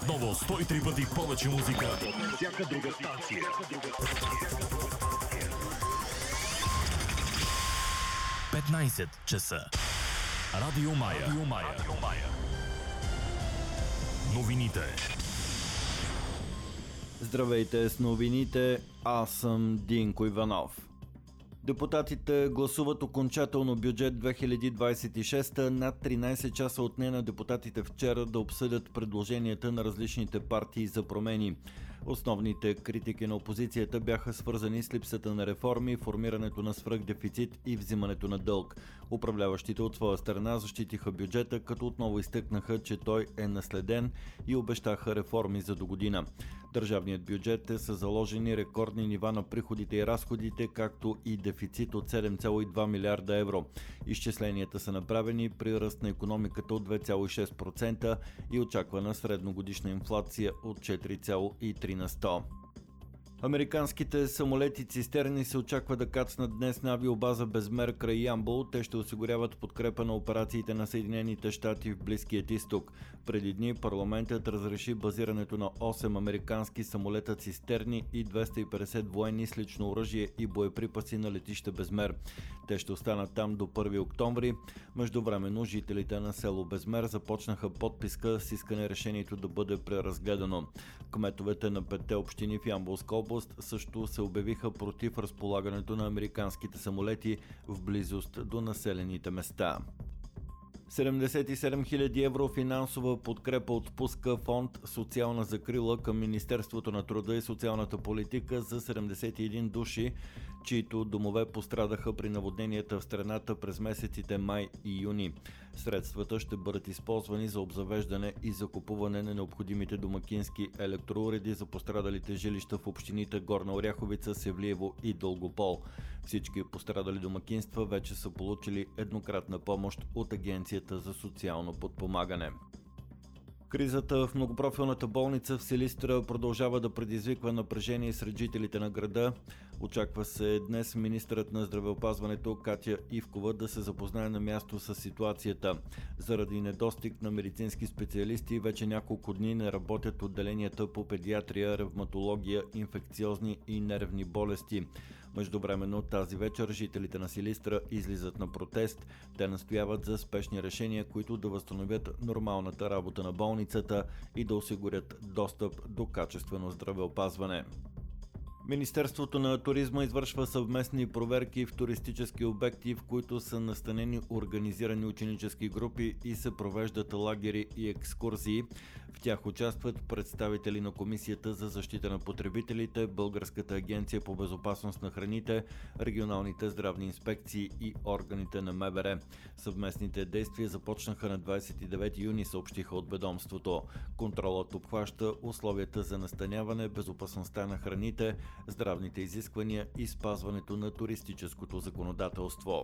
Отново 103 пъти повече музика. Всяка друга станция. 15 часа. Радио Мая. Новините. Здравейте с новините, аз съм Динко Иванов. Депутатите гласуват окончателно бюджет 2026. Над 13 часа отне на депутатите вчера да обсъдят предложенията на различните партии за промени. Основните критики на опозицията бяха свързани с липсата на реформи, формирането на свръхдефицит и взимането на дълг. Управляващите от своя страна защитиха бюджета, като отново изтъкнаха, че той е наследен и обещаха реформи за догодина. Държавният бюджет е с заложени рекордни нива на приходите и разходите, както и дефицит от 7,2 милиарда евро. Изчисленията са направени при ръст на икономиката от 2,6% и очаквана средногодишна инфлация от 4,3 на 100. Американските самолети цистерни се очаква да кацнат днес на авиобаза Безмер край Ямбол. Те ще осигуряват подкрепа на операциите на Съединените щати в Близкият изток. Преди дни парламентът разреши базирането на 8 американски самолета цистерни и 250 военни с лично оръжие и боеприпаси на летище Безмер. Те ще останат там до 1 октомври. Междувременно жителите на село Безмер започнаха подписка с искане решението да бъде преразгледано. Кметовете на 5 общини в Ямболска област също се обявиха против разполагането на американските самолети в близост до населените места. 77 000 евро финансова подкрепа отпуска фонд "Социална закрила" към Министерството на труда и социалната политика за 71 души, чието домове пострадаха при наводненията в страната през месеците май и юни. Средствата ще бъдат използвани за обзавеждане и закупуване на необходимите домакински електроуреди за пострадалите жилища в общините Горна Оряховица, Севлиево и Дългопол. Всички пострадали домакинства вече са получили еднократна помощ от Агенцията за социално подпомагане. Кризата в многопрофилната болница в Силистра продължава да предизвиква напрежение сред жителите на града. Очаква се днес министърът на здравеопазването Катя Ивкова да се запознае на място с ситуацията. Заради недостиг на медицински специалисти вече няколко дни не работят отделенията по педиатрия, ревматология, инфекциозни и нервни болести. Междувременно тази вечер жителите на Силистра излизат на протест. Те настояват за спешни решения, които да възстановят нормалната работа на болницата и да осигурят достъп до качествено здравеопазване. Министерството на туризма извършва съвместни проверки в туристически обекти, в които са настанени организирани ученически групи и се провеждат лагери и екскурзии. В тях участват представители на Комисията за защита на потребителите, Българската агенция по безопасност на храните, регионалните здравни инспекции и органите на МВР. Съвместните действия започнаха на 29 юни, съобщиха от ведомството. Контролът обхваща условията за настаняване, безопасността на храните, здравните изисквания и спазването на туристическото законодателство.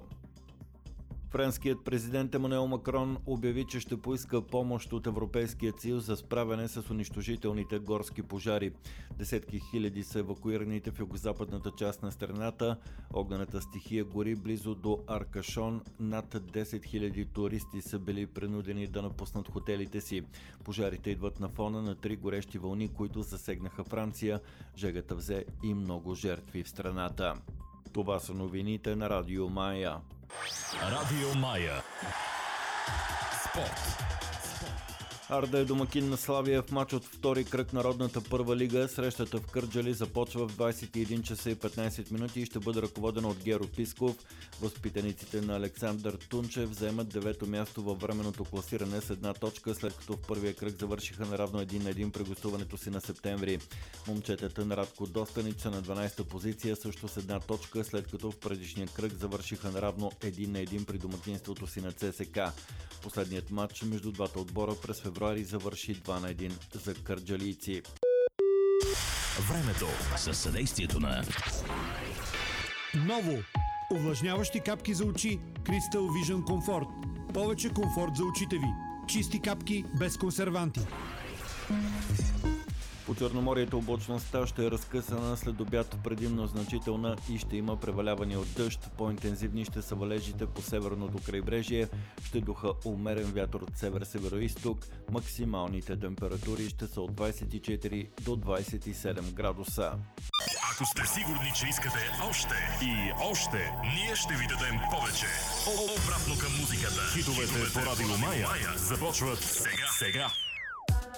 Френският президент Емануел Макрон обяви, че ще поиска помощ от Европейския съюз за справяне с унищожителните горски пожари. Десетки хиляди са евакуираните в югозападната част на страната. Огнената стихия гори близо до Аркашон. Над 10 000 туристи са били принудени да напуснат хотелите си. Пожарите идват на фона на 3 горещи вълни, които засегнаха Франция. Жегата взе и много жертви в страната. Това са новините на Радио Мая. Радио Мая. Спорт. Арда е домакин на Славия в мач от втори кръг на родната първа лига. Срещата в Кърджали започва в 21 часа и 15 минути и ще бъде ръководена от Геро Писков. Възпитаниците на Александър Тунчев вземат 9-то място във временното класиране с 1 точка, след като в първия кръг завършиха наравно 1-1 при гостуването си на септември. Момчетата на Радко Достанич са на 12-та позиция, също с 1 точка, след като в предишния кръг завършиха наравно 1-1 при домакинството си на ЦСК. Последният матч между двата отбора през февруари завърши 2-1 за кърджалийци. Времето със съдействието на Ново! Увлажняващи капки за очи Crystal Vision Comfort. Повече комфорт за очите ви. Чисти капки без консерванти. По Черноморието облачността ще е разкъсана, след обяд предимно значителна и ще има преваляване от дъжд. По-интензивни ще са валежите по северното крайбрежие. Ще духа умерен вятър от север-североизток. Максималните температури ще са от 24 до 27 градуса. Ако сте сигурни, че искате още и още, ние ще ви дадем повече. Обратно към музиката. Хитовете по Радио Мая започват сега.